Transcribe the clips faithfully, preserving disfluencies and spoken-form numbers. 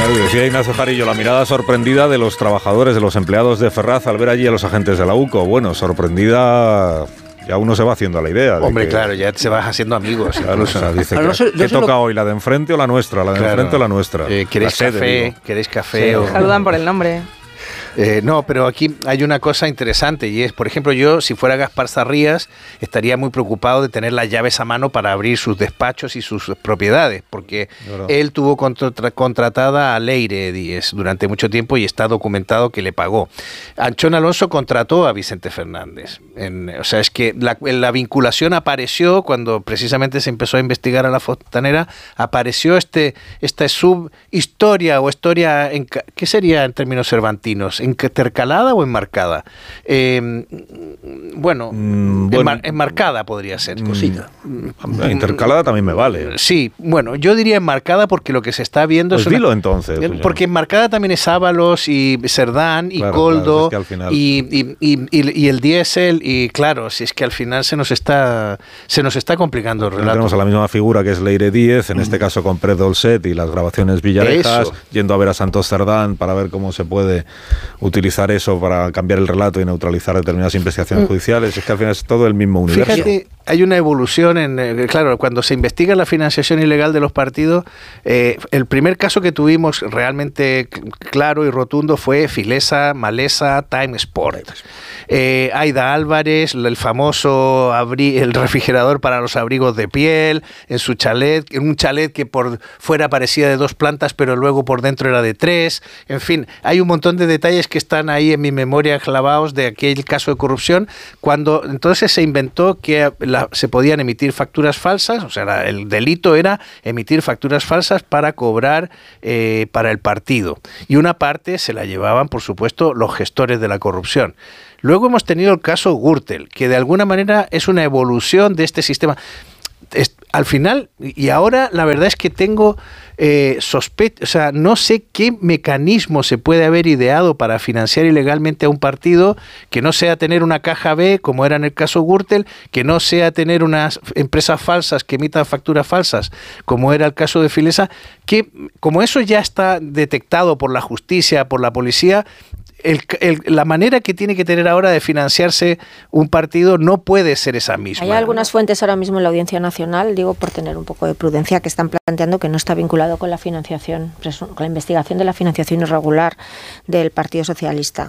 Decía Ignacio Jarillo, la mirada sorprendida de los trabajadores, de los empleados de Ferraz al ver allí a los agentes de la U C O. Bueno, sorprendida... Ya uno se va haciendo a la idea. De Hombre, que, claro, ya se va haciendo amigos. Claro, o sea, dice, no, que, sé, ¿qué toca lo... hoy? ¿La de enfrente o la nuestra? ¿La de claro. enfrente o la nuestra? Eh, ¿Queréis la café? Sede, digo. ¿Queréis café? Sí, o... Saludan por el nombre. Eh, no, pero aquí hay una cosa interesante y es, por ejemplo, yo, si fuera Gaspar Zarrías, estaría muy preocupado de tener las llaves a mano para abrir sus despachos y sus propiedades, porque claro. él tuvo contra contratada a Leire Díez durante mucho tiempo y está documentado que le pagó. Anchón Alonso contrató a Vicente Fernández. En, o sea, es que la, la vinculación apareció cuando precisamente se empezó a investigar a la Fontanera, apareció este esta subhistoria o historia, en, ¿qué sería en términos cervantinos? ¿Intercalada o enmarcada? Eh, bueno, mm, bueno enmar enmarcada podría ser. Mm, cosita. Intercalada también me vale. Sí, bueno, yo diría enmarcada porque lo que se está viendo... Pues es dilo una, entonces. Pues porque enmarcada también es Ábalos y Cerdán y claro, Coldo claro, es que al final... y, y, y, y, y el diésel y claro, si es que al final se nos está se nos está complicando el relato. Tenemos a la misma figura que es Leire Díez, en mm. este caso con Pérez Dolcet y las grabaciones Villarejas, eso. Yendo a ver a Santos Cerdán para ver cómo se puede utilizar eso para cambiar el relato y neutralizar determinadas investigaciones mm. judiciales. Es que al final es todo el mismo universo. Fíjate, hay una evolución en, eh, claro, cuando se investiga la financiación ilegal de los partidos, eh, el primer caso que tuvimos realmente claro y rotundo fue Filesa, Malesa, Time Sport. Eh, Aida Álvarez, el famoso abri el refrigerador para los abrigos de piel, en su chalet, en un chalet que por fuera parecía de dos plantas, pero luego por dentro era de tres. En fin, hay un montón de detalles que están ahí en mi memoria clavados de aquel caso de corrupción, cuando entonces se inventó que la, se podían emitir facturas falsas, o sea, la, el delito era emitir facturas falsas para cobrar eh, para el partido. Y una parte se la llevaban, por supuesto, los gestores de la corrupción. Luego hemos tenido el caso Gürtel, que de alguna manera es una evolución de este sistema. Es, al final, y ahora la verdad es que tengo eh, sospecha, o sea, no sé qué mecanismo se puede haber ideado para financiar ilegalmente a un partido que no sea tener una caja B, como era en el caso Gürtel, que no sea tener unas empresas falsas que emitan facturas falsas, como era el caso de Filesa, que como eso ya está detectado por la justicia, por la policía, El, el, la manera que tiene que tener ahora de financiarse un partido no puede ser esa misma. Hay algunas fuentes ahora mismo en la Audiencia Nacional, digo por tener un poco de prudencia, que están planteando que no está vinculado con la financiación, con la investigación de la financiación irregular del Partido Socialista.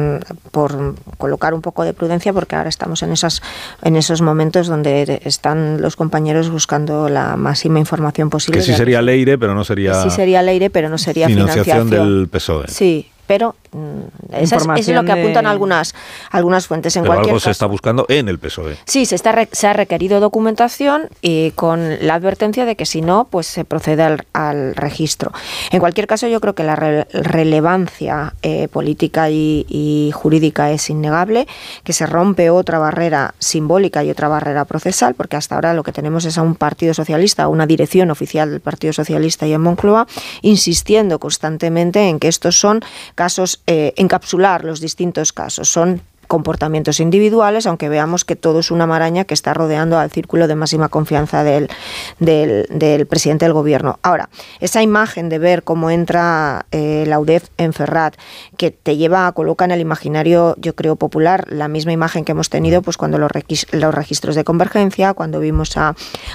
Por colocar un poco de prudencia, porque ahora estamos en, esas, en esos momentos donde están los compañeros buscando la máxima información posible. Que sí sería Leire, pero no sería... Sí sería Leire, pero no sería financiación. Financiación del P S O E. Sí. Pero eso es, es lo que apuntan de... algunas algunas fuentes. En Pero cualquier algo caso, se está buscando en el P S O E. Sí, se, está re, se ha requerido documentación y con la advertencia de que si no, pues se procede al, al registro. En cualquier caso, yo creo que la re, relevancia eh, política y, y jurídica es innegable, que se rompe otra barrera simbólica y otra barrera procesal, porque hasta ahora lo que tenemos es a un Partido Socialista, una dirección oficial del Partido Socialista y en Moncloa, insistiendo constantemente en que estos son casos, eh, encapsular los distintos casos, son comportamientos individuales, aunque veamos que todo es una maraña que está rodeando al círculo de máxima confianza del, del, del presidente del gobierno. Ahora, esa imagen de ver cómo entra eh, la U D E F en Ferraz, que te lleva, coloca en el imaginario, yo creo, popular, la misma imagen que hemos tenido pues cuando los, los registros de Convergencia, cuando vimos a,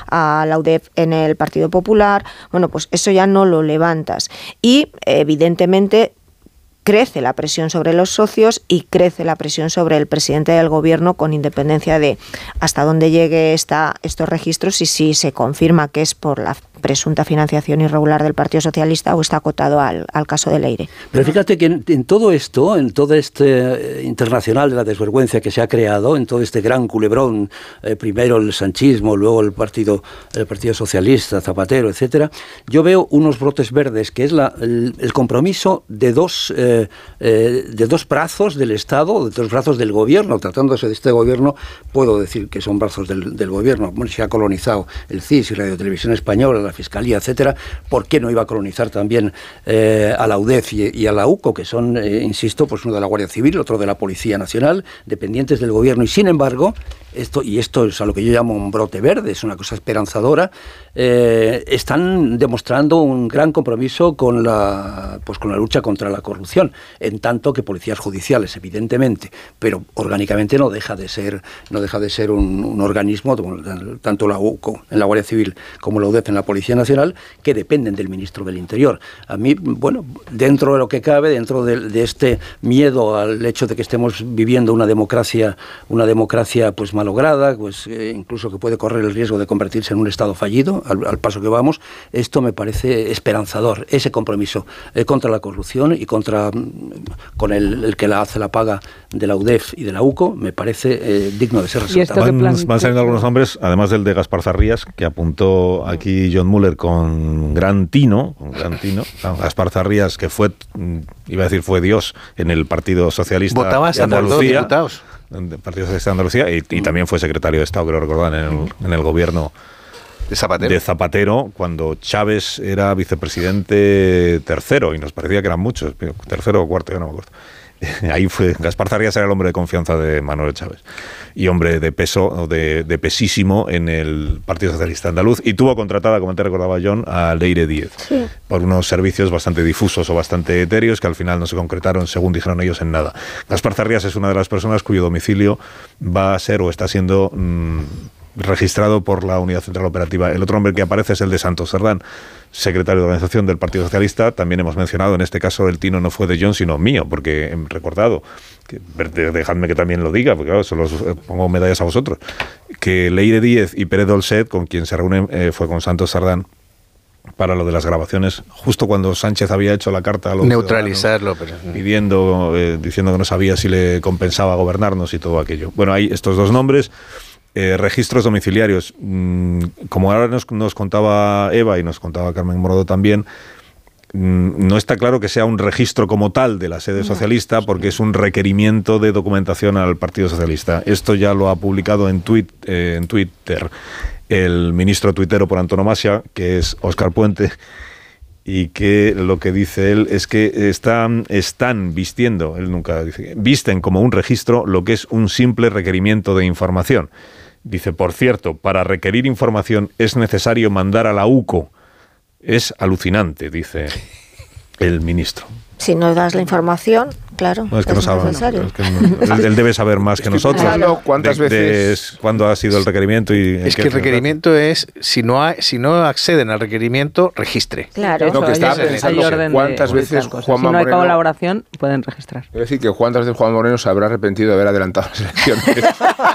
a la U D E F en el Partido Popular, bueno, pues eso ya no lo levantas. Y, evidentemente, crece la presión sobre los socios y crece la presión sobre el presidente del gobierno, con independencia de hasta dónde llegue esta, estos registros y si se confirma que es por la presunta financiación irregular del Partido Socialista o está acotado al, al caso de Leire. Pero fíjate que en, en todo esto, en todo este internacional de la desvergüenza que se ha creado, en todo este gran culebrón, eh, primero el sanchismo, luego el Partido, el Partido Socialista, Zapatero, etcétera, yo veo unos brotes verdes, que es la, el, el compromiso de dos, eh, eh, de dos brazos del Estado, de dos brazos del gobierno. Tratándose de este gobierno, puedo decir que son brazos del, del gobierno. Bueno, se ha colonizado el C I S y Radio Televisión Española, la Fiscalía, etcétera. ¿Por qué no iba a colonizar también eh, a la U D E F y, y a la U C O, que son, eh, insisto, pues uno de la Guardia Civil, otro de la Policía Nacional, dependientes del gobierno? Y sin embargo, esto, y esto es a lo que yo llamo un brote verde, es una cosa esperanzadora, eh, están demostrando un gran compromiso con la, pues con la lucha contra la corrupción, en tanto que policías judiciales, evidentemente, pero orgánicamente no deja de ser, no deja de ser un, un organismo, tanto la U C O en la Guardia Civil como la U D E F en la Policía Nacional, que dependen del Ministro del Interior. A mí, bueno, dentro de lo que cabe, dentro de, de este miedo al hecho de que estemos viviendo una democracia, una democracia pues malograda, pues eh, incluso que puede correr el riesgo de convertirse en un Estado fallido, al, al paso que vamos, esto me parece esperanzador, ese compromiso eh, contra la corrupción y contra con el, el que la hace la paga de la U D E F y de la U C O, me parece eh, digno de ser resaltado. Van, van saliendo algunos nombres, además del de Gaspar Zarrías, que apuntó aquí John Muller con gran tino, con gran tino. Gaspar Zarrías, que fue, iba a decir, fue Dios en el Partido Socialista Votaba de Andalucía. diputados. El Partido Socialista de Andalucía, y, y también fue secretario de Estado, creo recordar, en el, en el gobierno de Zapatero. de Zapatero, cuando Chávez era vicepresidente tercero, y nos parecía que eran muchos, tercero o cuarto, yo no me acuerdo. Ahí fue, Gaspar Zarrías era el hombre de confianza de Manuel Chávez y hombre de peso, de, de pesísimo en el Partido Socialista Andaluz, y tuvo contratada, como te recordaba John, a Leire Díez, sí, por unos servicios bastante difusos o bastante etéreos que al final no se concretaron, según dijeron ellos, en nada. Gaspar Zarrías es una de las personas cuyo domicilio va a ser o está siendo mmm, registrado por la Unidad Central Operativa. El otro hombre que aparece es el de Santos Cerdán, secretario de organización del Partido Socialista. También hemos mencionado, en este caso el tino no fue de John, sino mío, porque he recordado, que, dejadme que también lo diga, porque claro, solo pongo medallas a vosotros, que Leire Díez y Pérez Dolcet, con quien se reúne, eh, fue con Santos Cerdán para lo de las grabaciones, justo cuando Sánchez había hecho la carta a los neutralizarlo, pero... pidiendo, eh, diciendo que no sabía si le compensaba gobernarnos y todo aquello. Bueno, hay estos dos nombres. Eh, registros domiciliarios, mm, como ahora nos, nos contaba Eva y nos contaba Carmen Morodo también, mm, no está claro que sea un registro como tal de la sede socialista, porque es un requerimiento de documentación al Partido Socialista. Esto ya lo ha publicado en, tweet, eh, en Twitter el ministro tuitero por antonomasia, que es Óscar Puente, y que lo que dice él es que están, están vistiendo, él nunca dice, visten como un registro lo que es un simple requerimiento de información. Dice, por cierto, para requerir información es necesario mandar a la U C O. Es alucinante, dice el ministro. Si no das la información, claro, no, es que es no sabe, necesario. Es que no, él, él debe saber más que nosotros. Claro. ¿Cuántas de, veces? De, ¿Cuándo ha sido el requerimiento? Y es que el requerimiento es, si no hay, si no acceden al requerimiento, registre. Claro. No, que estaba pensando cuántas de, veces Juanma Juanma Si no hay Moreno, colaboración, pueden registrar. Es decir, que cuántas veces Juan Moreno se habrá arrepentido de haber adelantado las elecciones.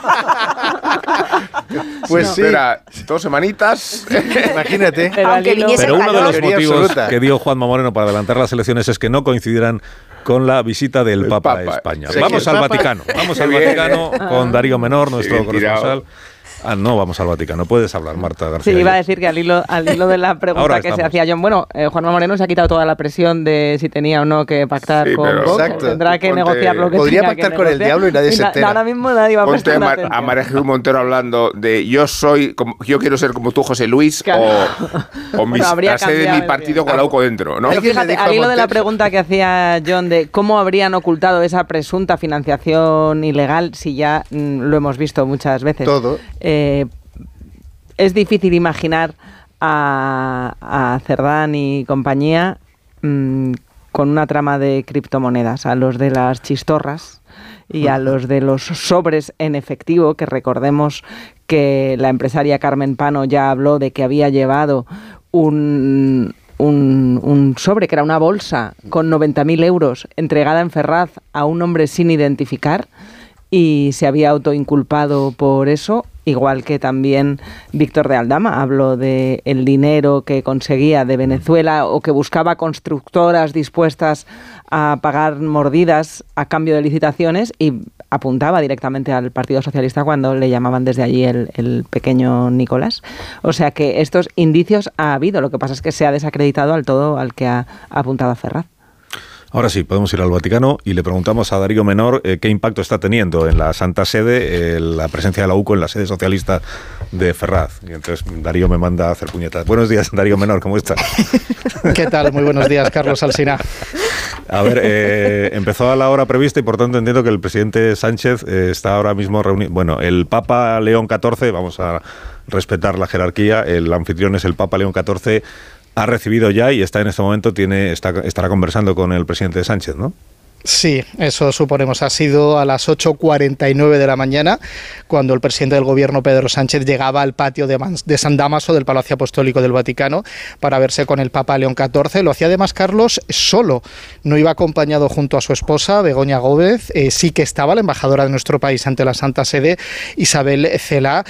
Pues no. sí. Espera, dos semanitas. Imagínate. Pero, Aunque viniese Pero uno de los motivos absoluta. que dio Juanma Moreno para adelantar las elecciones es que no coincidieran con la visita del Papa, Papa a España. Sí, vamos al Papa. Vaticano, vamos al Vaticano con Darío Menor, nuestro sí, corresponsal. Ah, no, vamos al Vaticano. Puedes hablar, Marta García. Sí, iba a decir que al hilo, al hilo de la pregunta que se hacía John, bueno, eh, Juanma Moreno se ha quitado toda la presión de si tenía o no que pactar sí, con Vox. Tendrá que ponte, negociar lo que podría tenga pactar que con negociar. el diablo y nadie y se entera. Ahora mismo nadie va a ponte prestar a, atención. a María Jesús Montero hablando de yo soy, como, yo quiero ser como tú, José Luis, claro. o, o mis, la sede de mi partido con la U C O dentro, ¿no? Pero fíjate, al hilo de la pregunta que hacía John de cómo habrían ocultado esa presunta financiación ilegal, si ya mm, lo hemos visto muchas veces. Todo. Eh, Es difícil imaginar a, a Cerdán y compañía mmm, con una trama de criptomonedas, a los de las chistorras y a los de los sobres en efectivo, que recordemos que la empresaria Carmen Pano ya habló de que había llevado un, un, un sobre, que era una bolsa, con noventa mil euros entregada en Ferraz a un hombre sin identificar, y se había autoinculpado por eso, igual que también Víctor de Aldama habló de el dinero que conseguía de Venezuela o que buscaba constructoras dispuestas a pagar mordidas a cambio de licitaciones, y apuntaba directamente al Partido Socialista cuando le llamaban desde allí el, el pequeño Nicolás. O sea que estos indicios ha habido, lo que pasa es que se ha desacreditado al todo al que ha apuntado a Ferraz. Ahora sí, podemos ir al Vaticano y le preguntamos a Darío Menor eh, qué impacto está teniendo en la Santa Sede eh, la presencia de la U C O en la sede socialista de Ferraz. Y entonces Darío me manda a hacer puñetas. Buenos días, Darío Menor, ¿cómo estás? ¿Qué tal? Muy buenos días, Carlos Alsina. A ver, eh, empezó a la hora prevista y por tanto entiendo que el presidente Sánchez eh, está ahora mismo reunido. Bueno, el Papa León catorce, vamos a respetar la jerarquía. El anfitrión es el Papa León catorce, ha recibido ya y está en este momento, tiene está, estará conversando con el presidente Sánchez, ¿no? Sí, eso suponemos. Ha sido a las ocho cuarenta y nueve de la mañana cuando el presidente del gobierno, Pedro Sánchez, llegaba al patio de, de San Dámaso del Palacio Apostólico del Vaticano para verse con el Papa León catorce. Lo hacía además Carlos solo, no iba acompañado junto a su esposa, Begoña Gómez. Eh, sí que estaba la embajadora de nuestro país ante la Santa Sede, Isabel Celá.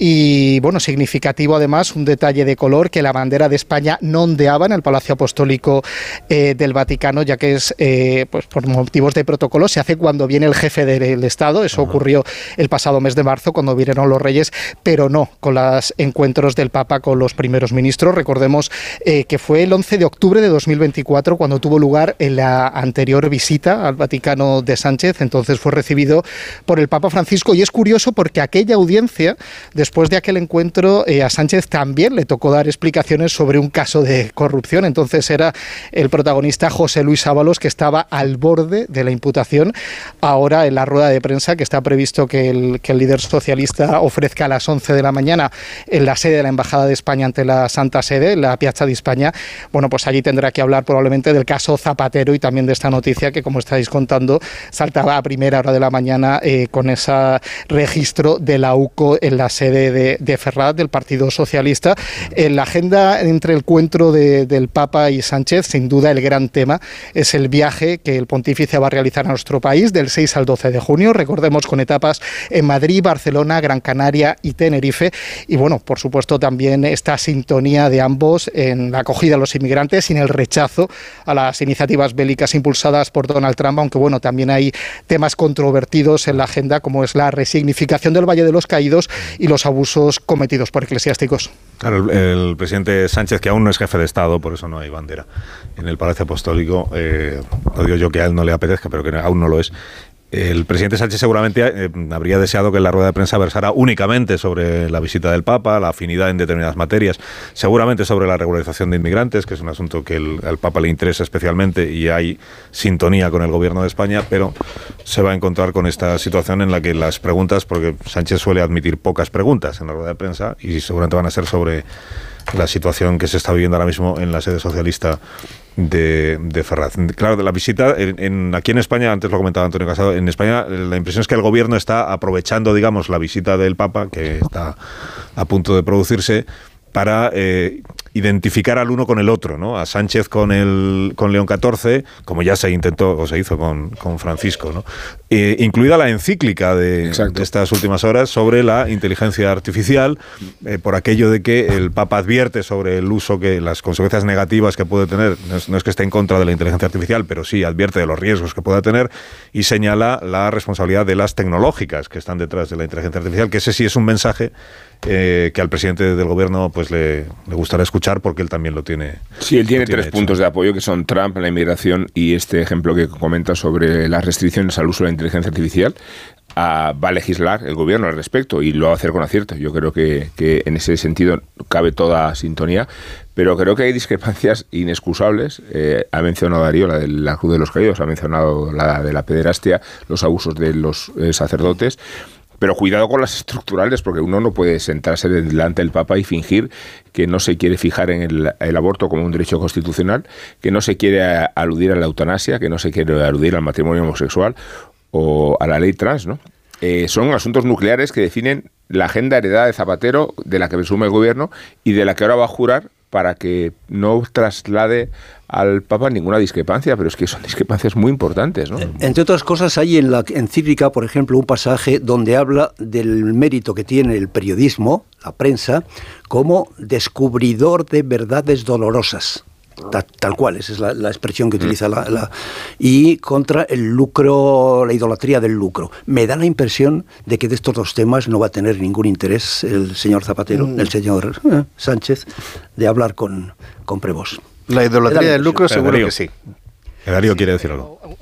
Y bueno, significativo además, un detalle de color, que la bandera de España no ondeaba en el Palacio Apostólico eh, del Vaticano, ya que es eh, pues por motivos de protocolo, se hace cuando viene el jefe del Estado. Eso Ajá. ocurrió el pasado mes de marzo cuando vinieron los reyes, pero no con los encuentros del Papa con los primeros ministros. Recordemos eh, que fue el once de octubre de dos mil veinticuatro cuando tuvo lugar en la anterior visita al Vaticano de Sánchez. Entonces fue recibido por el Papa Francisco, y es curioso porque aquella audiencia, después de aquel encuentro, eh, a Sánchez también le tocó dar explicaciones sobre un caso de corrupción. Entonces era el protagonista José Luis Ábalos, que estaba al borde de la imputación. Ahora, en la rueda de prensa que está previsto que el, que el líder socialista ofrezca a las once de la mañana en la sede de la Embajada de España ante la Santa Sede, en la Piazza de España, bueno, pues allí tendrá que hablar probablemente del caso Zapatero y también de esta noticia que, como estáis contando, saltaba a primera hora de la mañana eh, con ese registro de la U C O en la sede de, de Ferraz, del Partido Socialista. En la agenda entre el encuentro de, del Papa y Sánchez, sin duda el gran tema es el viaje que el pontífice va a realizar a nuestro país del seis al doce de junio, recordemos, con etapas en Madrid, Barcelona, Gran Canaria y Tenerife. Y bueno, por supuesto también esta sintonía de ambos en la acogida a los inmigrantes y en el rechazo a las iniciativas bélicas impulsadas por Donald Trump, aunque bueno, también hay temas controvertidos en la agenda, como es la resignificación del Valle de los Caídos y los abusos cometidos por eclesiásticos. Claro, el, el presidente Sánchez, que aún no es jefe de Estado, por eso no hay bandera en el Palacio Apostólico, eh, no digo yo que a él no le apetezca, pero que aún no lo es. El presidente Sánchez seguramente eh, habría deseado que la rueda de prensa versara únicamente sobre la visita del Papa, la afinidad en determinadas materias, seguramente sobre la regularización de inmigrantes, que es un asunto que el, al Papa le interesa especialmente y hay sintonía con el gobierno de España, pero se va a encontrar con esta situación en la que las preguntas, porque Sánchez suele admitir pocas preguntas en la rueda de prensa y seguramente van a ser sobre la situación que se está viviendo ahora mismo en la sede socialista de, de Ferraz. Claro, de la visita en, en, aquí en España, antes lo comentaba Antonio Casado, en España la impresión es que el gobierno está aprovechando, digamos, la visita del Papa, que está a punto de producirse, para eh, identificar al uno con el otro, ¿no? A Sánchez con el con León catorce, como ya se intentó o se hizo con, con Francisco, ¿no? Eh, incluida la encíclica de, de estas últimas horas sobre la inteligencia artificial, eh, por aquello de que el Papa advierte sobre el uso, que las consecuencias negativas que puede tener, no es, no es que esté en contra de la inteligencia artificial, pero sí advierte de los riesgos que pueda tener y señala la responsabilidad de las tecnológicas que están detrás de la inteligencia artificial, que ese sí es un mensaje eh, que al presidente del gobierno pues le, le gustará escuchar, porque él también lo tiene. Sí, él tiene, tiene tres hecho. puntos de apoyo, que son Trump, la inmigración y este ejemplo que comenta sobre las restricciones al uso de la inteligencia artificial. Ah, va a legislar el gobierno al respecto y lo va a hacer con acierto. Yo creo que, que en ese sentido cabe toda sintonía, pero creo que hay discrepancias inexcusables. Eh, ha mencionado Darío la de la Cruz de los Caídos, ha mencionado la de la pederastia, los abusos de los eh, sacerdotes. Pero cuidado con las estructurales, porque uno no puede sentarse delante del Papa y fingir que no se quiere fijar en el, el aborto como un derecho constitucional, que no se quiere aludir a la eutanasia, que no se quiere aludir al matrimonio homosexual o a la ley trans, ¿no? Eh, son asuntos nucleares que definen la agenda heredada de Zapatero, de la que presume el gobierno y de la que ahora va a jurar, para que no traslade al Papa ninguna discrepancia, pero es que son discrepancias muy importantes, ¿no? Entre otras cosas, hay en la encíclica, por ejemplo, un pasaje donde habla del mérito que tiene el periodismo, la prensa, como descubridor de verdades dolorosas. Tal, tal cual, esa es la, la expresión que utiliza la, la... Y contra el lucro, la idolatría del lucro. Me da la impresión de que de estos dos temas no va a tener ningún interés el señor Zapatero, mm. el señor eh, Sánchez, de hablar con, con Prevost. La idolatría del lucro seguro que sí. Darío quiere decir algo.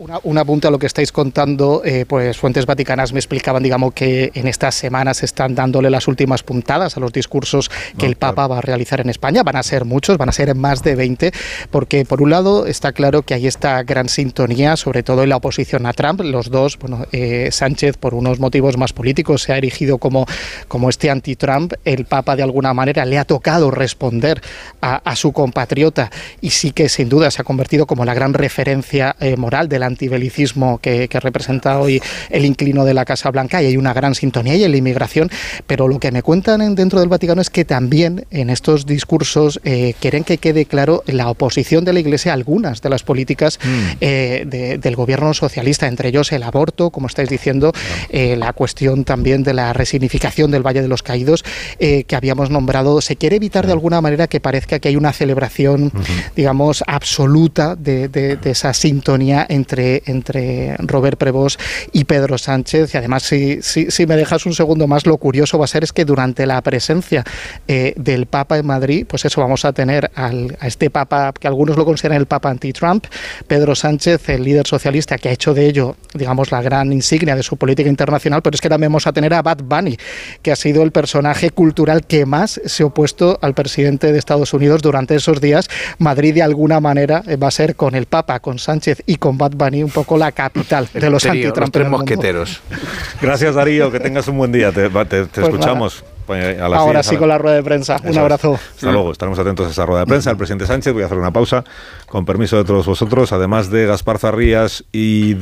Una, un apunte a lo que estáis contando, eh, pues fuentes vaticanas me explicaban, digamos, que en estas semanas están dándole las últimas puntadas a los discursos que no, el Papa claro. va a realizar en España. Van a ser muchos, van a ser más de veinte, porque por un lado está claro que hay esta gran sintonía, sobre todo en la oposición a Trump. Los dos, bueno, eh, Sánchez por unos motivos más políticos se ha erigido como, como este anti-Trump. El Papa de alguna manera le ha tocado responder a, a su compatriota y sí que sin duda se ha convertido como la gran referencia eh, moral de la antibelicismo que, que representa hoy el inquilino de la Casa Blanca, y hay una gran sintonía y en la inmigración, pero lo que me cuentan en, dentro del Vaticano es que también en estos discursos eh, quieren que quede claro la oposición de la Iglesia a algunas de las políticas mm. eh, de, del gobierno socialista, entre ellos el aborto, como estáis diciendo, eh, la cuestión también de la resignificación del Valle de los Caídos, eh, que habíamos nombrado. Se quiere evitar de alguna manera que parezca que hay una celebración, uh-huh. digamos, absoluta de, de, de esa sintonía entre entre Robert Prevost y Pedro Sánchez. Y además, si, si, si me dejas un segundo más, lo curioso va a ser es que durante la presencia eh, del Papa en Madrid, pues eso, vamos a tener al, a este Papa, que algunos lo consideran el Papa anti-Trump, Pedro Sánchez, el líder socialista, que ha hecho de ello, digamos, la gran insignia de su política internacional, pero es que también vamos a tener a Bad Bunny, que ha sido el personaje cultural que más se ha opuesto al presidente de Estados Unidos durante esos días. Madrid, de alguna manera, va a ser con el Papa, con Sánchez y con Bad Bunny un poco la capital de los anti-Trump. Los tres mosqueteros. Gracias, Darío, que tengas un buen día. Te, te, te pues escuchamos. A las Ahora diez, sí con la rueda de prensa. Eso un abrazo. Es. Hasta luego. Estaremos atentos a esa rueda de prensa. El presidente Sánchez, voy a hacer una pausa, con permiso de todos vosotros, además de Gaspar Zarrías y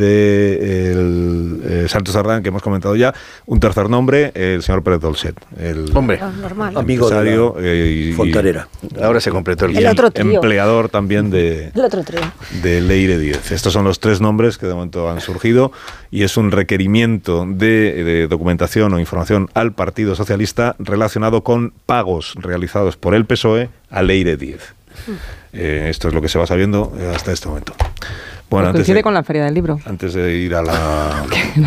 de el, eh, Santos Sardán, que hemos comentado ya, un tercer nombre, el señor Pérez Dolcet. El Hombre, normal. Amigo de la eh, y, Fontanera. Y ahora se completó el, el otro trío. Empleador también de, el otro trío. de Leire Díez. Estos son los tres nombres que de momento han surgido y es un requerimiento de, de documentación o información al Partido Socialista relacionado con pagos realizados por el P S O E a Leire Díez. Eh, esto es lo que se va sabiendo hasta este momento. Bueno, antes de, con la Feria del Libro. Antes de ir a la...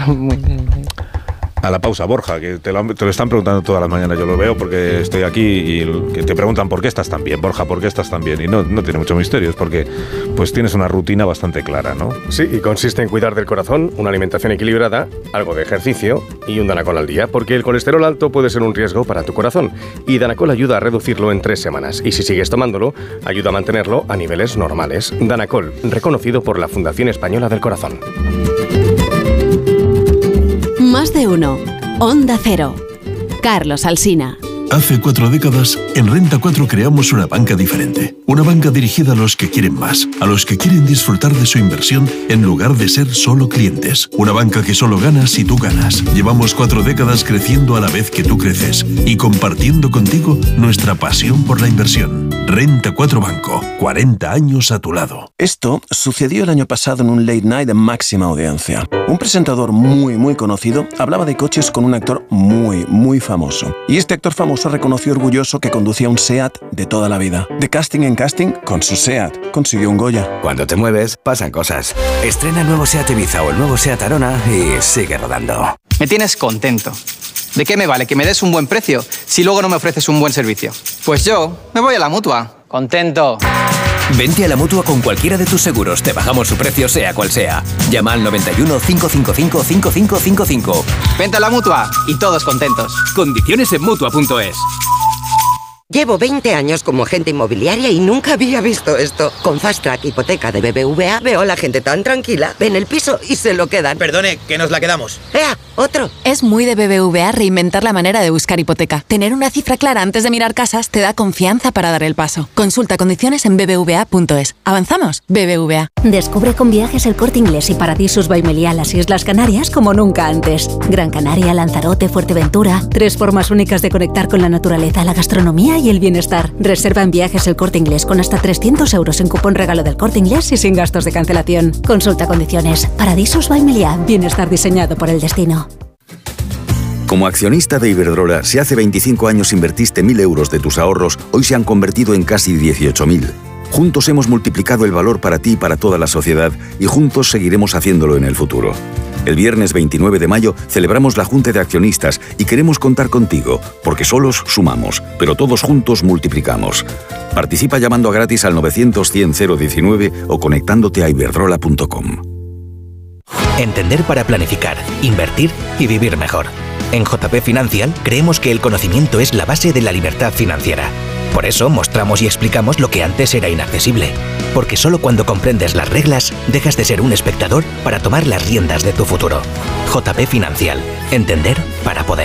a la pausa, Borja, que te lo, te lo están preguntando todas las mañanas, yo lo veo porque estoy aquí y que te preguntan por qué estás tan bien, Borja, por qué estás tan bien, y no, no tiene mucho misterio, es porque pues tienes una rutina bastante clara, ¿no? Sí, y consiste en cuidar del corazón, una alimentación equilibrada, algo de ejercicio y un Danacol al día, porque el colesterol alto puede ser un riesgo para tu corazón, y Danacol ayuda a reducirlo en tres semanas, y si sigues tomándolo, ayuda a mantenerlo a niveles normales. Danacol, reconocido por la Fundación Española del Corazón. Más de uno. Onda Cero. Carlos Alsina. Hace cuatro décadas, en Renta cuatro creamos una banca diferente. Una banca dirigida a los que quieren más, a los que quieren disfrutar de su inversión en lugar de ser solo clientes. Una banca que solo gana si tú ganas. Llevamos cuatro décadas creciendo a la vez que tú creces y compartiendo contigo nuestra pasión por la inversión. Renta cuatro Banco, cuarenta años a tu lado. Esto sucedió el año pasado en un late night de máxima audiencia. Un presentador muy, muy conocido hablaba de coches con un actor muy, muy famoso. Y este actor famoso reconoció orgulloso que conducía un SEAT de toda la vida. De casting en casting, con su SEAT, consiguió un Goya. Cuando te mueves, pasan cosas. Estrena el nuevo SEAT Ibiza o el nuevo SEAT Arona y sigue rodando. Me tienes contento. ¿De qué me vale que me des un buen precio si luego no me ofreces un buen servicio? Pues yo me voy a la Mutua. Contento. Vente a la Mutua con cualquiera de tus seguros. Te bajamos su precio sea cual sea. Llama al noventa y uno, cinco cinco cinco, cinco cinco cinco cinco. Vente a la Mutua y todos contentos. Condiciones en Mutua punto es. Llevo veinte años como agente inmobiliaria y nunca había visto esto. Con Fast Track Hipoteca de B B V A veo a la gente tan tranquila. Ven el piso y se lo quedan. Perdone, que nos la quedamos. ¡Ea! ¡Otro! Es muy de B B V A reinventar la manera de buscar hipoteca. Tener una cifra clara antes de mirar casas te da confianza para dar el paso. Consulta condiciones en B B V A punto es. ¿Avanzamos? B B V A. Descubre con Viajes El Corte Inglés y Paradisus by Meliá las Islas Canarias como nunca antes. Gran Canaria, Lanzarote, Fuerteventura. Tres formas únicas de conectar con la naturaleza, la gastronomía y el bienestar. Reserva en Viajes El Corte Inglés con hasta trescientos euros en cupón regalo del Corte Inglés y sin gastos de cancelación. Consulta condiciones. Paradisus by Meliá. Bienestar diseñado por el destino. Como accionista de Iberdrola, si hace veinticinco años invertiste mil euros de tus ahorros, hoy se han convertido en casi dieciocho mil. Juntos hemos multiplicado el valor para ti y para toda la sociedad y juntos seguiremos haciéndolo en el futuro. El viernes veintinueve de mayo celebramos la Junta de Accionistas y queremos contar contigo, porque solos sumamos, pero todos juntos multiplicamos. Participa llamando a gratis al novecientos, cien, cero diecinueve o conectándote a iberdrola punto com. Entender para planificar, invertir y vivir mejor. En J P Financial creemos que el conocimiento es la base de la libertad financiera. Por eso mostramos y explicamos lo que antes era inaccesible. Porque solo cuando comprendes las reglas, dejas de ser un espectador para tomar las riendas de tu futuro. J P Financial. Entender para poder.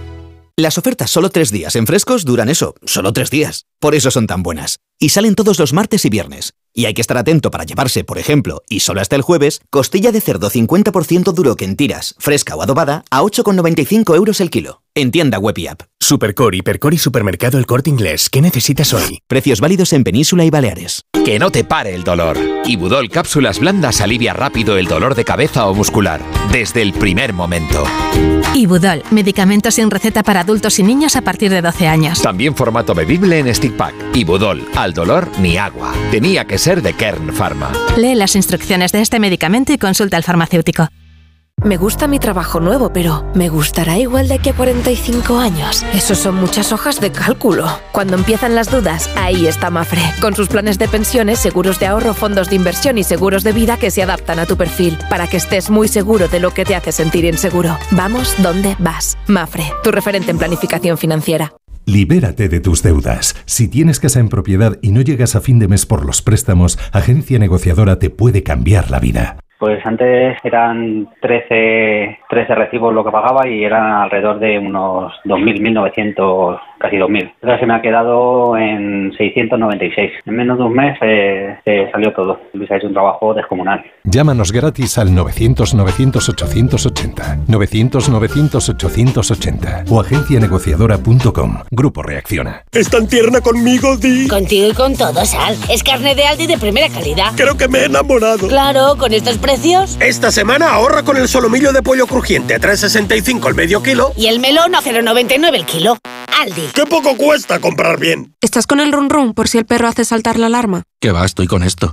Las ofertas solo tres días en Frescos duran eso, solo tres días. Por eso son tan buenas. Y salen todos los martes y viernes. Y hay que estar atento para llevarse, por ejemplo, y solo hasta el jueves, costilla de cerdo cincuenta por ciento duro que en tiras, fresca o adobada, a ocho con noventa y cinco euros el kilo. En tienda web y app. Supercore, Hipercore y Supermercado El Corte Inglés. ¿Qué necesitas hoy? Precios válidos en Península y Baleares. Que no te pare el dolor. Ibudol Cápsulas Blandas alivia rápido el dolor de cabeza o muscular, desde el primer momento. Ibudol, medicamento sin receta para adultos y niños a partir de doce años. También formato bebible en stick pack. Ibudol, al dolor ni agua. Tenía que ser de Kern Pharma. Lee las instrucciones de este medicamento y consulta al farmacéutico. Me gusta mi trabajo nuevo, pero ¿me gustará igual de aquí a cuarenta y cinco años? Eso son muchas hojas de cálculo. Cuando empiezan las dudas, ahí está Mafre, con sus planes de pensiones, seguros de ahorro, fondos de inversión y seguros de vida que se adaptan a tu perfil, para que estés muy seguro de lo que te hace sentir inseguro. Vamos donde vas. Mafre, tu referente en planificación financiera. Libérate de tus deudas. Si tienes casa en propiedad y no llegas a fin de mes por los préstamos, Agencia Negociadora te puede cambiar la vida. Pues antes eran trece, trece recibos lo que pagaba y eran alrededor de unos dos mil, mil novecientos, casi dos mil. Ahora se me ha quedado en seiscientos noventa y seis. En menos de un mes eh, se salió todo. Luis ha hecho un trabajo descomunal. Llámanos gratis al novecientos, novecientos, ochocientos ochenta, novecientos, novecientos, ochocientos ochenta o agencia negociadora punto com. Grupo Reacciona. ¿Es tan tierna conmigo, Di? Contigo y con todo, Sal. Es carne de Aldi de primera calidad. Creo que me he enamorado. Claro, con estos precios. Esta semana ahorra con el solomillo de pollo crujiente a tres sesenta y cinco el medio kilo. Y el melón a cero noventa y nueve el kilo. Aldi. ¡Qué poco cuesta comprar bien! ¿Estás con el run run por si el perro hace saltar la alarma? Que va, estoy con esto.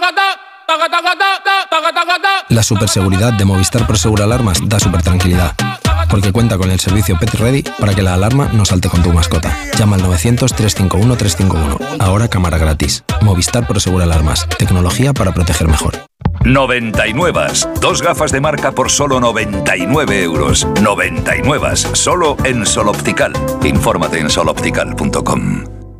La superseguridad de Movistar Prosegur Alarmas da super tranquilidad. Porque cuenta con el servicio Pet Ready para que la alarma no salte con tu mascota. Llama al novecientos, trescientos cincuenta y uno, trescientos cincuenta y uno. Ahora cámara gratis. Movistar Prosegur Alarmas. Tecnología para proteger mejor. noventa y nueve. Dos gafas de marca por solo noventa y nueve euros. noventa y nueve. Solo en Sol Optical. Infórmate en sol optical punto com.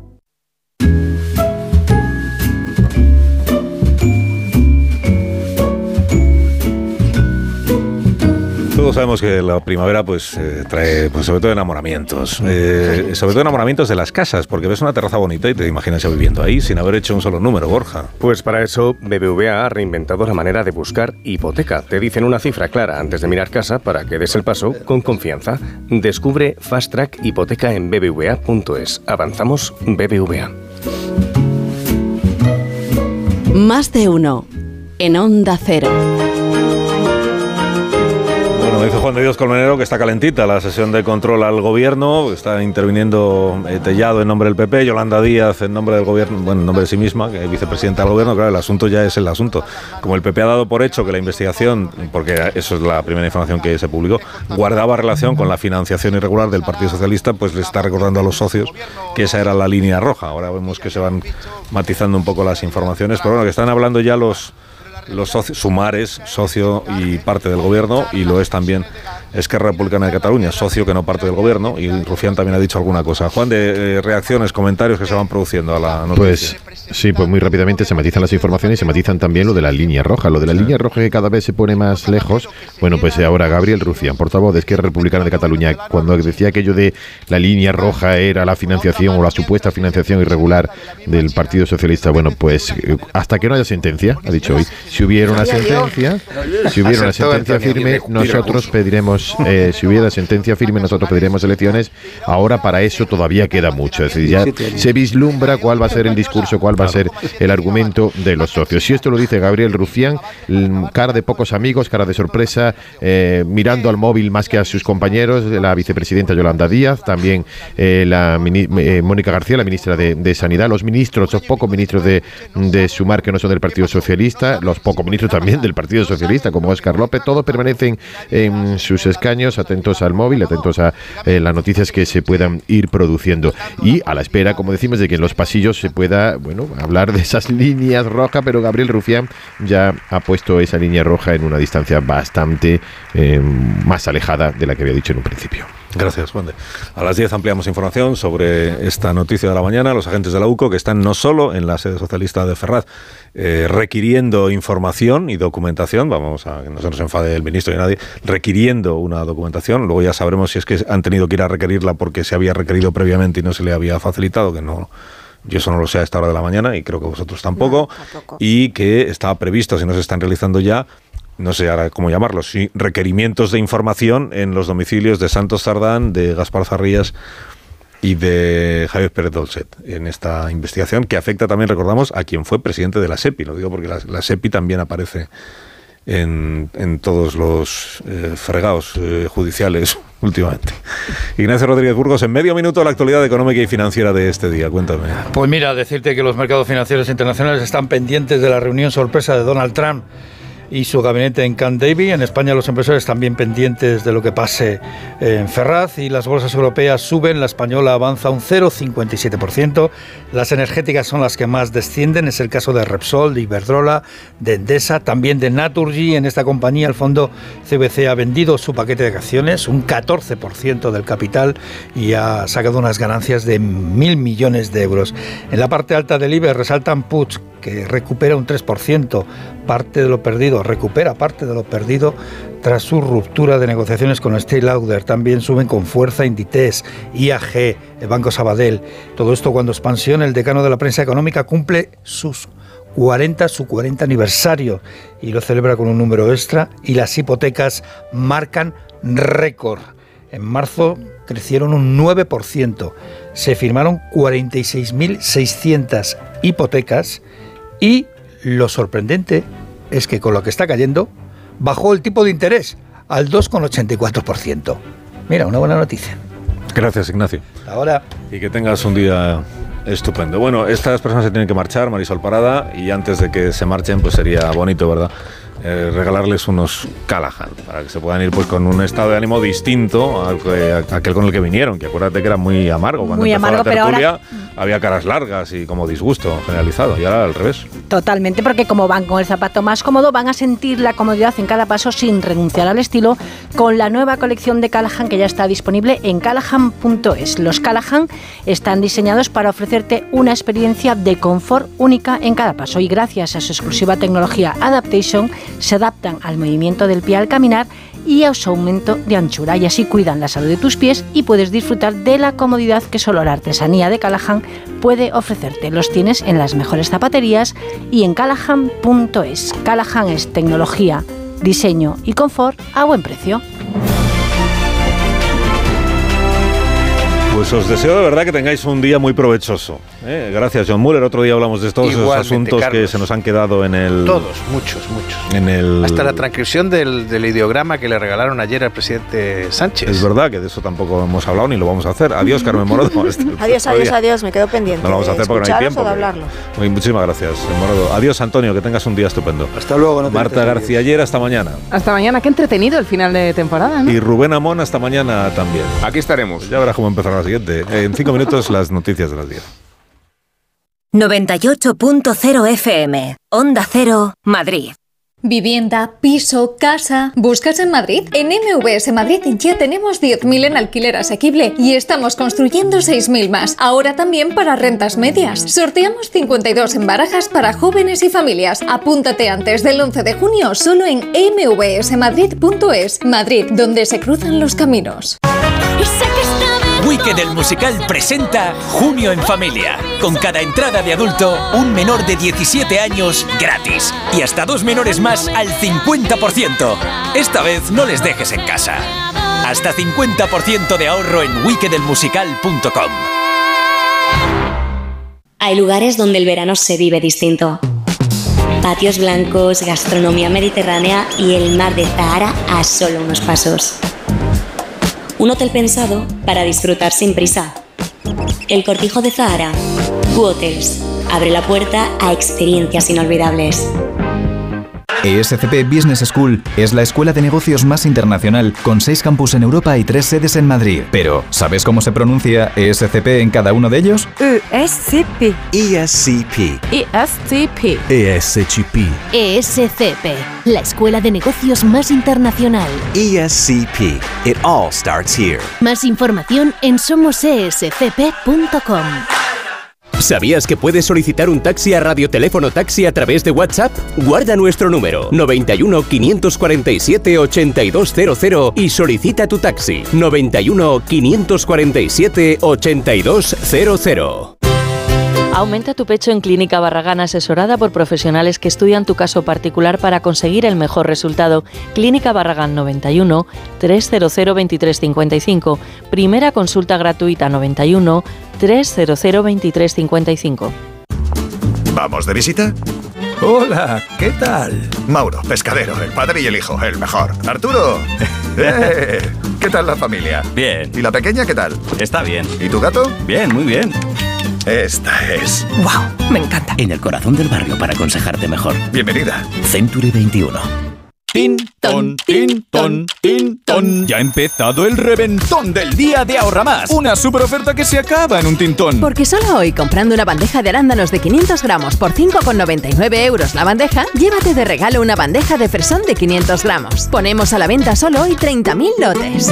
Todos sabemos que la primavera pues eh, trae pues, sobre todo enamoramientos, eh, sobre todo enamoramientos de las casas, porque ves una terraza bonita y te imaginas ya viviendo ahí sin haber hecho un solo número, Borja. Pues para eso B B V A ha reinventado la manera de buscar hipoteca. Te dicen una cifra clara antes de mirar casa para que des el paso con confianza. Descubre Fast Track Hipoteca en b b v a punto es. Avanzamos B B V A. Más de uno en Onda Cero. Bueno, dice Juan de Dios Colmenero que está calentita la sesión de control al gobierno, está interviniendo eh, Tellado en nombre del P P, Yolanda Díaz en nombre del gobierno, bueno, en nombre de sí misma, que es vicepresidenta del gobierno. Claro, el asunto ya es el asunto. Como el P P ha dado por hecho que la investigación, porque eso es la primera información que se publicó, guardaba relación con la financiación irregular del Partido Socialista, pues le está recordando a los socios que esa era la línea roja. Ahora vemos que se van matizando un poco las informaciones, pero bueno, que están hablando ya los... los socios, Sumares, socio y parte del gobierno, y lo es también Esquerra Republicana de Cataluña, socio que no parte del gobierno, y Rufián también ha dicho alguna cosa. Juan, de eh, reacciones, comentarios que se van produciendo a la noticia. Pues sí, pues muy rápidamente se matizan las informaciones y se matizan también lo de la línea roja, lo de la sí. línea roja que cada vez se pone más lejos. Bueno, pues ahora Gabriel Rufián, portavoz de Esquerra Republicana de Cataluña, cuando decía aquello de la línea roja era la financiación o la supuesta financiación irregular del Partido Socialista, bueno, pues hasta que no haya sentencia, ha dicho hoy, si hubiera una sentencia, si hubiera una sentencia firme, nosotros pediremos, eh, si hubiera sentencia firme, nosotros pediremos elecciones. Ahora para eso todavía queda mucho. Es decir, ya se vislumbra cuál va a ser el discurso, cuál va a ser el argumento de los socios. Si esto lo dice Gabriel Rufián, cara de pocos amigos, cara de sorpresa, eh, mirando al móvil más que a sus compañeros, la vicepresidenta Yolanda Díaz, también eh, la eh, Mónica García, la ministra de, de Sanidad, los ministros, los pocos ministros de, de Sumar que no son del Partido Socialista, los poco ministros también del Partido Socialista, como Óscar López, todos permanecen en sus escaños, atentos al móvil, atentos a eh, las noticias que se puedan ir produciendo y a la espera, como decimos, de que en los pasillos se pueda, bueno, hablar de esas líneas rojas, pero Gabriel Rufián ya ha puesto esa línea roja en una distancia bastante eh, más alejada de la que había dicho en un principio. Gracias, Juan de. A las diez ampliamos información sobre esta noticia de la mañana. Los agentes de la U C O, que están no solo en la sede socialista de Ferraz, eh, requiriendo información y documentación, vamos a que no se nos enfade el ministro ni nadie, requiriendo una documentación. Luego ya sabremos si es que han tenido que ir a requerirla porque se había requerido previamente y no se le había facilitado, que no... Yo eso no lo sé a esta hora de la mañana y creo que vosotros tampoco. No, tampoco. Y que estaba previsto, si no se están realizando ya, no sé ahora cómo llamarlos, sí, requerimientos de información en los domicilios de Santos Cerdán, de Gaspar Zarrías y de Javier Pérez Dolcet en esta investigación que afecta también, recordamos, a quien fue presidente de la SEPI. Lo digo porque la, la SEPI también aparece en, en todos los eh, fregados eh, judiciales últimamente. Ignacio Rodríguez Burgos, en medio minuto la actualidad económica y financiera de este día. Cuéntame. Pues mira, decirte que los mercados financieros internacionales están pendientes de la reunión sorpresa de Donald Trump y su gabinete en Camp David. En España los inversores también pendientes de lo que pase en Ferraz y las bolsas europeas suben. La española avanza un cero coma cincuenta y siete por ciento. Las energéticas son las que más descienden. Es el caso de Repsol, de Iberdrola, de Endesa, también de Naturgy. En esta compañía el fondo C V C ha vendido su paquete de acciones, un catorce por ciento del capital, y ha sacado unas ganancias de mil millones de euros. En la parte alta del I B E X resaltan Puig, que recupera un tres por ciento, parte de lo perdido, recupera parte de lo perdido tras su ruptura de negociaciones con Estée Lauder. También suben con fuerza Inditex, I A G, el Banco Sabadell. Todo esto cuando Expansión, el decano de la prensa económica, cumple sus cuarenta, su cuarenta aniversario y lo celebra con un número extra, y las hipotecas marcan récord. En marzo crecieron un nueve por ciento, se firmaron cuarenta y seis mil seiscientas hipotecas y lo sorprendente es que con lo que está cayendo bajó el tipo de interés al dos coma ochenta y cuatro por ciento. Mira, una buena noticia. Gracias, Ignacio. Ahora. Y que tengas un día estupendo. Bueno, estas personas se tienen que marchar, Marisol Parada, y antes de que se marchen, pues sería bonito, ¿verdad?, Eh, regalarles unos Callahan para que se puedan ir pues con un estado de ánimo distinto al que, a aquel con el que vinieron, que acuérdate que era muy amargo cuando muy empezó amargo, la tertulia, pero ahora... había caras largas y como disgusto generalizado, y ahora al revés. Totalmente, porque como van con el zapato más cómodo, van a sentir la comodidad en cada paso sin renunciar al estilo, con la nueva colección de Callahan que ya está disponible en callahan punto es. Los Callahan están diseñados para ofrecerte una experiencia de confort única en cada paso, y gracias a su exclusiva tecnología Adaptation se adaptan al movimiento del pie al caminar y a su aumento de anchura, y así cuidan la salud de tus pies y puedes disfrutar de la comodidad que solo la artesanía de Callahan puede ofrecerte. Los tienes en las mejores zapaterías y en callahan punto es. Callahan es tecnología, diseño y confort a buen precio. Pues os deseo de verdad que tengáis un día muy provechoso. ¿eh? Gracias, John Muller. Otro día hablamos de todos esos asuntos, Carlos, que se nos han quedado en el... Todos, muchos, muchos. En el... Hasta la transcripción del, del ideograma que le regalaron ayer al presidente Sánchez. Es verdad que de eso tampoco hemos hablado ni lo vamos a hacer. Adiós, Carmen Morodo. Adiós, adiós, adiós. Me quedo pendiente. No lo vamos a hacer porque no hay tiempo. De hablarlo. Muy, muchísimas gracias, Morodo. Adiós, Antonio. Que tengas un día estupendo. Hasta luego. No Marta García Ayer, hasta mañana. Hasta mañana. Qué entretenido el final de temporada, ¿no? Y Rubén Amón, hasta mañana también. Aquí estaremos. Pues ya verás cómo empezará la siguiente. En cinco minutos las noticias de las diez. noventa y ocho punto cero F M, Onda Cero, Madrid. Vivienda, piso, casa. ¿Buscas en Madrid? En M V S Madrid ya tenemos diez mil en alquiler asequible y estamos construyendo seis mil más. Ahora también para rentas medias. Sorteamos cincuenta y dos en barajas para jóvenes y familias. Apúntate antes del once de junio solo en m v s madrid punto es. Madrid, donde se cruzan los caminos. Wicked el musical presenta Junio en Familia. Con cada entrada de adulto, un menor de diecisiete años gratis. Y hasta dos menores más al cincuenta por ciento. Esta vez no les dejes en casa. Hasta cincuenta por ciento de ahorro en wicked el musical punto com. Hay lugares donde el verano se vive distinto. Patios blancos, gastronomía mediterránea y el mar de Zahara a solo unos pasos. Un hotel pensado para disfrutar sin prisa. El Cortijo de Zahara. Q Hotels. Abre la puerta a experiencias inolvidables. E S C P Business School es la escuela de negocios más internacional, con seis campus en Europa y tres sedes en Madrid. Pero, ¿sabes cómo se pronuncia E S C P en cada uno de ellos? E S C P. E S C P. E S C P. E S C P. E S C P, la escuela de negocios más internacional. E S C P. It all starts here. Más información en somos e s c p punto com. ¿Sabías que puedes solicitar un taxi a Radioteléfono Taxi a través de WhatsApp? Guarda nuestro número noventa y uno, quinientos cuarenta y siete, ochenta y dos cero cero y solicita tu taxi noventa y uno, quinientos cuarenta y siete, ochenta y dos cero cero. Aumenta tu pecho en Clínica Barragán, asesorada por profesionales que estudian tu caso particular para conseguir el mejor resultado. Clínica Barragán noventa y uno, trescientos, veintitrés cincuenta y cinco. Primera consulta gratuita noventa y uno, trescientos, veintitrés cincuenta y cinco. ¿Vamos de visita? Hola, ¿qué tal? Mauro, pescadero, el padre y el hijo, el mejor. Arturo, ¡eh! ¿Qué tal la familia? Bien. ¿Y la pequeña qué tal? Está bien. ¿Y tu gato? Bien, muy bien. Esta es... ¡Wow! Me encanta. En el corazón del barrio para aconsejarte mejor. Bienvenida. Century veintiuno. Tin, ton, tin, ton, tin, ton. Ya ha empezado el reventón del día de Ahorra Más. Una super oferta que se acaba en un tintón. Porque solo hoy, comprando una bandeja de arándanos de quinientos gramos por cinco con noventa y nueve euros la bandeja, llévate de regalo una bandeja de fresón de quinientos gramos. Ponemos a la venta solo hoy treinta mil lotes.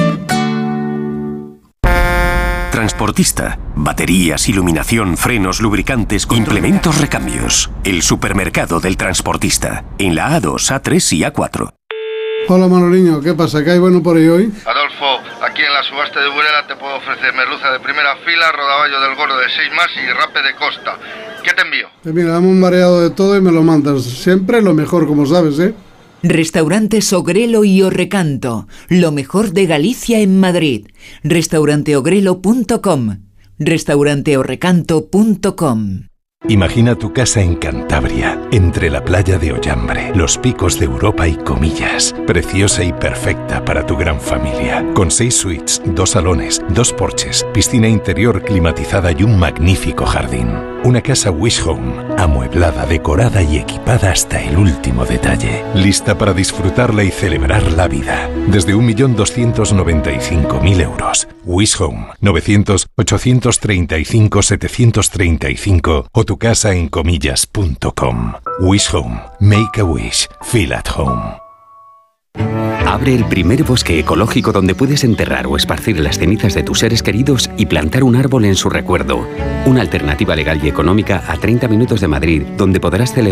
Transportista. Baterías, iluminación, frenos, lubricantes, implementos, recambios. El supermercado del transportista. En la A dos, A tres y A cuatro. Hola Manoliño, ¿qué pasa? ¿Qué hay bueno por ahí hoy? Adolfo, aquí en la subasta de Burela te puedo ofrecer merluza de primera fila, rodaballo del gordo de seis más y rape de costa. ¿Qué te envío? Pues mira, dame un variado de todo y me lo mandas. Siempre lo mejor, como sabes, ¿eh? Restaurantes Ogrelo y Orrecanto, lo mejor de Galicia en Madrid. restaurante ogrelo punto com, restaurante orrecanto punto com. Imagina tu casa en Cantabria, entre la playa de Ollambre, los picos de Europa y Comillas. Preciosa y perfecta para tu gran familia. Con seis suites, dos salones, dos porches, piscina interior climatizada y un magnífico jardín. Una casa Wish Home, amueblada, decorada y equipada hasta el último detalle. Lista para disfrutarla y celebrar la vida. Desde un millón doscientos noventa y cinco mil euros. Wish Home, novecientos, ochocientos treinta y cinco, setecientos treinta y cinco o tu casa en comillas punto com. Wish Home. Make a wish. Feel at home. Abre el primer bosque ecológico donde puedes enterrar o esparcir las cenizas de tus seres queridos y plantar un árbol en su recuerdo. Una alternativa legal y económica a treinta minutos de Madrid, donde podrás celebrar